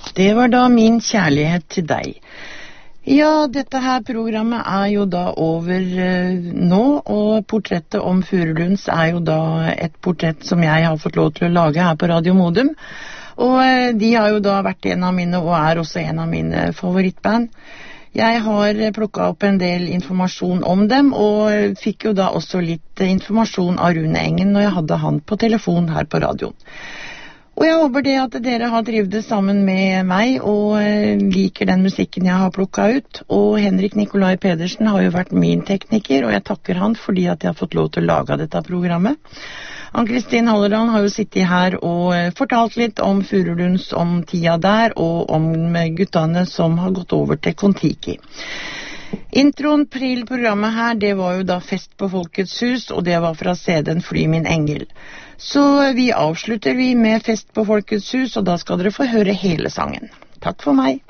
Det var da Min kjærlighet til deg. Ja, dette her programmet jo da over nå, og portrettet om Furulunds jo da et portrett som jeg har fått lov til å lage her på Radio Modum. Og de har jo da vært en av mine, og også en av mine favorittband. Jeg har plukket opp en del informasjon om dem, og fikk jo da også litt informasjon av Rune Engen når jeg hadde han på telefon her på radioen. Og jeg håper det at dere har trivdes sammen med meg og liker den musikken jeg har plukket ut. Og Henrik Nikolai Pedersen har jo vært min tekniker, og jeg takker han fordi at jeg har fått lov til å lage dette programmet. Ann-Kristin Hallerland har jo sittet her og fortalt litt om Furulunds, om tida der, og om guttene som har gått over til Kon-Tiki. Introen til programmet her, det var jo da Fest på Folkets hus, og det var fra CD-en Fly min engel. Så vi avslutter med Fest på Folkets hus, og da skal dere få høre hele sangen. Takk for meg.